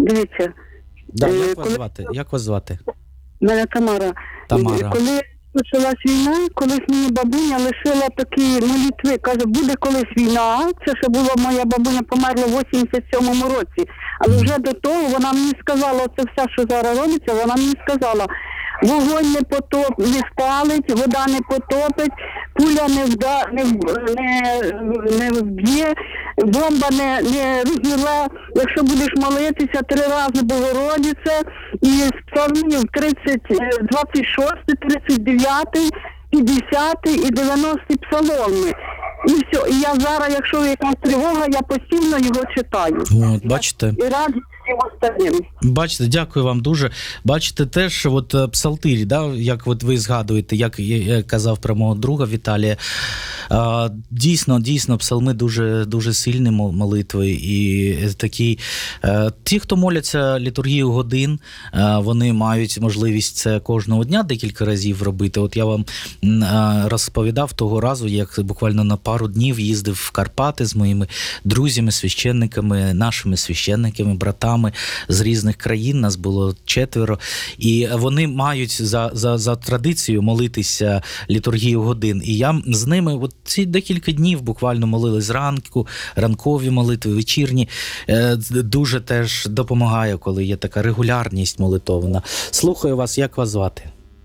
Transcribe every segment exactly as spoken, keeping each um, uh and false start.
Дивіться. Да, е, як вас коли... звати? Як вас звати? Мене Тамара. Тамара. Коли почалась війна, колись мені бабуня лишила такі молитви. Каже, буде колись війна. Це ще було, моя бабуня померла в вісімдесят сьомому році. Але вже до того вона мені сказала, це все, що зараз робиться, вона мені сказала, вогонь не потоп, не спалить, вода не потопить, пуля не вда, не, не, не вб'є, бомба не, не розірве. Якщо будеш молитися три рази Богородиця, і з псалмів тридцять, двадцять шостий, тридцять дев'ятий, п'ятдесятий і дев'яностий псалми. І все. І я зараз, якщо якась тривога, я постійно його читаю. От, бачите. І раді всім остальним. Бачите, дякую вам дуже. Бачите, теж от псалтирі, да, як от ви згадуєте, як я казав про мого друга Віталія, а, дійсно, дійсно, псалми дуже, дуже сильні молитви. І такі, а, ті, хто моляться літургію годин, а, вони мають можливість це кожного дня декілька разів робити. От я вам а, розповідав того разу, як буквально на пару днів їздив в Карпати з моїми друзями, священниками, нашими священниками, братами з різних країн, нас було четверо, і вони мають за, за, за традицію молитися літургію годин. І я з ними от ці декілька днів буквально молились зранку, ранкові молитви, вечірні. Дуже теж допомагає, коли є така регулярність молитовна. Слухаю вас, як вас звати?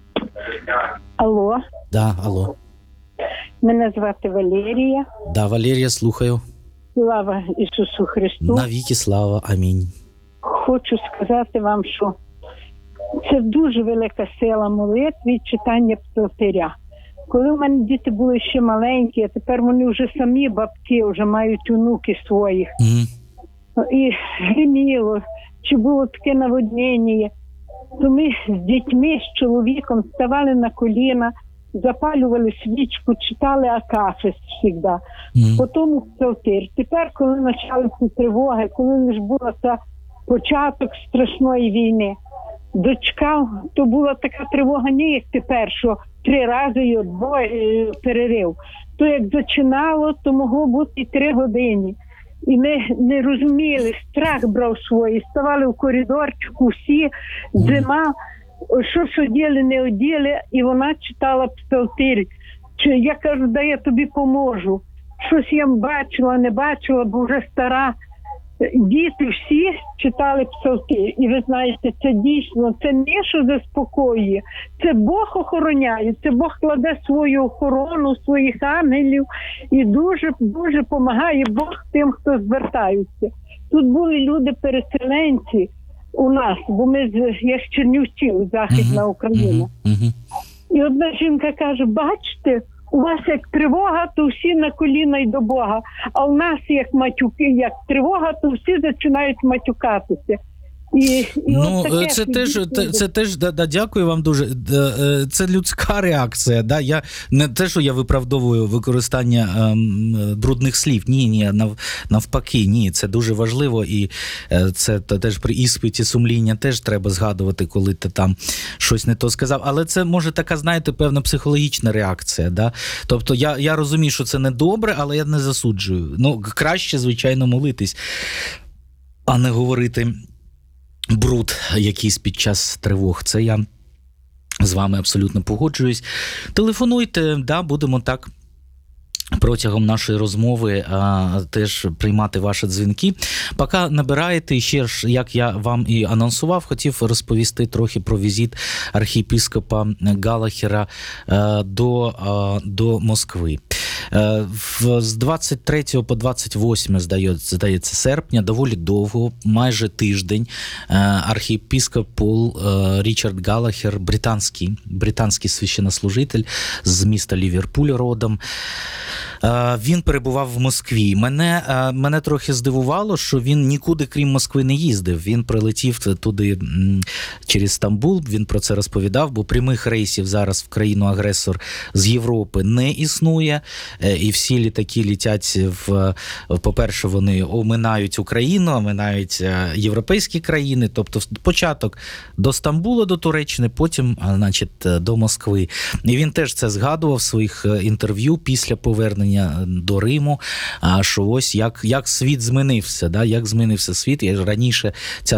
Алло. Да, алло. Мене звати Валерія. Да, Валерія, слухаю. Слава Ісусу Христу. Навіки слава, амінь. Хочу сказати вам, що це дуже велика сила молитви і читання псалтиря. Коли в мене діти були ще маленькі, а тепер вони вже самі бабки, вже мають онуки своїх. Mm. І гриміло, чи було таке наводнення, то ми з дітьми, з чоловіком ставали на коліна, запалювали свічку, читали акафист завжди. Mm. Потім псалтир. Тепер, коли почалися тривоги, коли лише була та початок страшної війни, дочка, то була така тривога, не як тепер, що три рази і двоє перерив. То як починало, то могло бути і три години. І ми не розуміли, страх брав свої, ставали в коридорчику всі, зима, що сиділи, не оділи, і вона читала псалтир. Я кажу, да я тобі поможу. Щось я бачила, не бачила, бо вже стара. Діти всі читали псалтир. І ви знаєте, це дійсно, це не що заспокоює. Це Бог охороняє, це Бог кладе свою охорону, своїх ангелів і дуже, дуже допомагає Бог тим, хто звертаються. Тут були люди-переселенці у нас, бо ми з, я з Чернівців, Західна Україна. Uh-huh. Uh-huh. І одна жінка каже, бачите, у вас як тривога, то всі на коліна й до Бога. А у нас як матюки, як тривога, то всі починають матюкатися. І, і ну, таке, це теж, це, це теж, да, да, дякую вам дуже. Це людська реакція, да? Я, не те, що я виправдовую використання ем, брудних слів, ні, ні, нав, навпаки, ні, це дуже важливо, і це теж при іспиті сумління теж треба згадувати, коли ти там щось не то сказав, але це, може, така, знаєте, певна психологічна реакція, да? Тобто я, я розумію, що це не добре, але я не засуджую. Ну, краще, звичайно, молитись, а не говорити бруд якийсь під час тривог. Це я з вами абсолютно погоджуюсь. Телефонуйте, да, будемо так протягом нашої розмови а, теж приймати ваші дзвінки. Поки набираєте, ще ж, як я вам і анонсував, хотів розповісти трохи про візит архієпископа Галахера а, до, а, до Москви. З двадцять третього по двадцять восьме, здається, серпня, доволі довго, майже тиждень, архієпископ Пол Річард Галахер, британський, британський священнослужитель з міста Ліверпуль родом, він перебував в Москві. Мене, мене трохи здивувало, що він нікуди, крім Москви, не їздив. Він прилетів туди через Стамбул, він про це розповідав, бо прямих рейсів зараз в країну-агресор з Європи не існує. І всі літаки літять, в, по-перше, вони оминають Україну, оминають європейські країни, тобто початок до Стамбула, до Туреччини, потім, значить, до Москви. І він теж це згадував в своїх інтерв'ю після повернення до Риму, що ось як, як світ змінився, да, як змінився світ. Я раніше ця